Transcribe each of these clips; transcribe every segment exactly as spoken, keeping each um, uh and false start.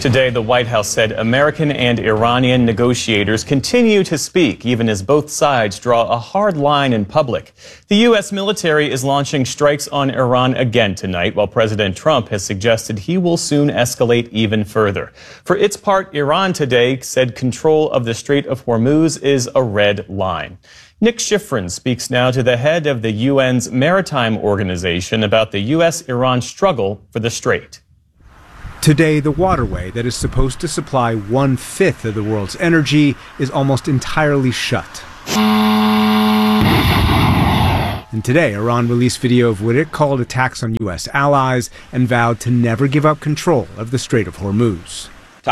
Today, the White House said American and Iranian negotiators continue to speak, even as both sides draw a hard line in public. The U S military is launching strikes on Iran again tonight, while President Trump has suggested he will soon escalate even further. For its part, Iran today said control of the Strait of Hormuz is a red line. Nick Schifrin speaks now to the head of the U N's Maritime Organization about the U S-Iran struggle for the strait. Today, the waterway that is supposed to supply one-fifth of the world's energy is almost entirely shut. And today, Iran released video of what it called attacks on U S allies and vowed to never give up control of the Strait of Hormuz.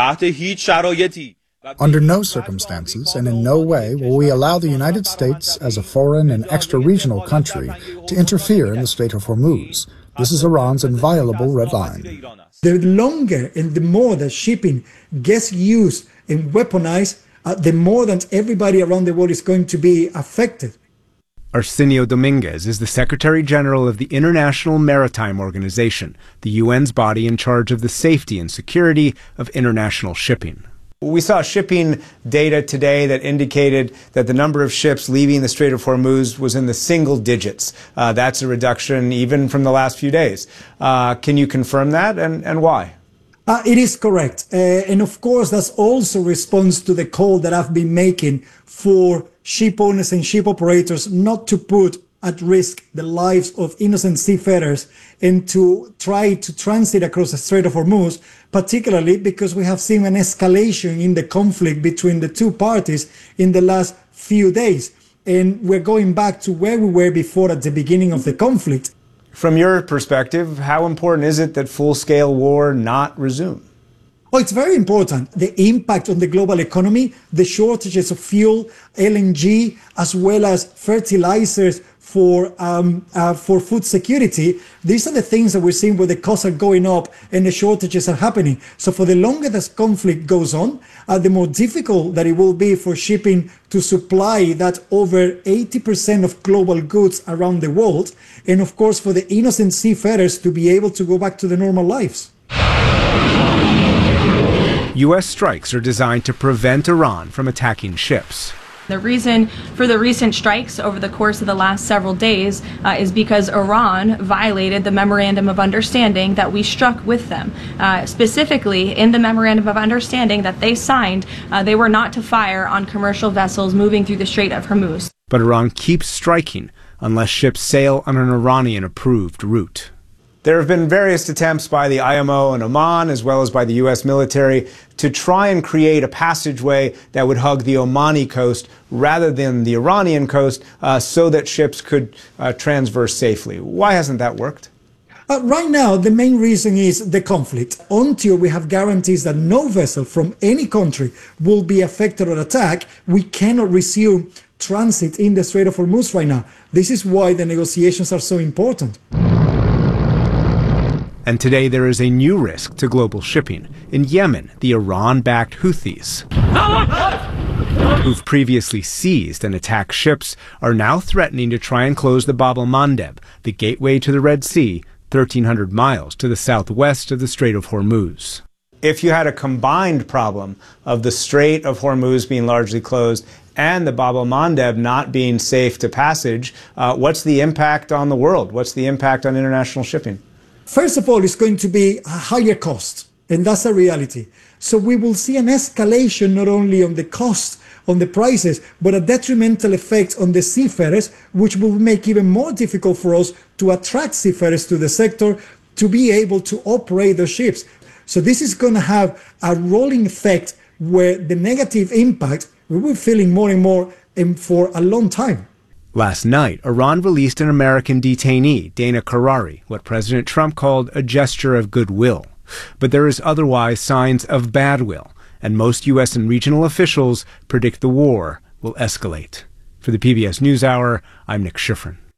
Under no circumstances and in no way will we allow the United States, as a foreign and extra-regional country, to interfere in the Strait of Hormuz. This is Iran's inviolable red line. The longer and the more that shipping gets used and weaponized, uh, the more that everybody around the world is going to be affected. Arsenio Dominguez is the Secretary General of the International Maritime Organization, the U N's body in charge of the safety and security of international shipping. We saw shipping data today that indicated that the number of ships leaving the Strait of Hormuz was in the single digits. Uh, that's a reduction even from the last few days. Uh, can you confirm that, and, and why? Uh, it is correct. Uh, and of course, that's also response to the call that I've been making for ship owners and ship operators not to put at risk the lives of innocent seafarers and to try to transit across the Strait of Hormuz, particularly because we have seen an escalation in the conflict between the two parties in the last few days. And we're going back to where we were before at the beginning of the conflict. From your perspective, how important is it that full-scale war not resume? Oh, it's very important. The impact on the global economy, the shortages of fuel, L N G, as well as fertilizers for um, uh, for food security. These are the things that we're seeing where the costs are going up and the shortages are happening. So for the longer this conflict goes on, uh, the more difficult that it will be for shipping to supply that over eighty percent of global goods around the world. And of course, for the innocent seafarers to be able to go back to their normal lives. U S strikes are designed to prevent Iran from attacking ships. The reason for the recent strikes over the course of the last several days uh, is because Iran violated the Memorandum of Understanding that we struck with them. Uh, specifically, in the Memorandum of Understanding that they signed, uh, they were not to fire on commercial vessels moving through the Strait of Hormuz. But Iran keeps striking unless ships sail on an Iranian-approved route. There have been various attempts by the I M O and Oman, as well as by the U S military, to try and create a passageway that would hug the Omani coast rather than the Iranian coast, uh, so that ships could uh, transverse safely. Why hasn't that worked? Uh, right now, the main reason is the conflict. Until we have guarantees that no vessel from any country will be affected or attacked, we cannot resume transit in the Strait of Hormuz right now. This is why the negotiations are so important. And today there is a new risk to global shipping. In Yemen, the Iran-backed Houthis, who've previously seized and attacked ships, are now threatening to try and close the Bab el-Mandeb, the gateway to the Red Sea, thirteen hundred miles to the southwest of the Strait of Hormuz. If you had a combined problem of the Strait of Hormuz being largely closed and the Bab el-Mandeb not being safe to passage, uh, what's the impact on the world? What's the impact on international shipping? First of all, it's going to be a higher cost, and that's a reality. So we will see an escalation not only on the cost, on the prices, but a detrimental effect on the seafarers, which will make it even more difficult for us to attract seafarers to the sector to be able to operate the ships. So this is going to have a rolling effect where the negative impact we will be feeling more and more and for a long time. Last night, Iran released an American detainee, Dana Karari, what President Trump called a gesture of goodwill. But there is otherwise signs of bad will, and most U S and regional officials predict the war will escalate. For the P B S NewsHour, I'm Nick Schifrin.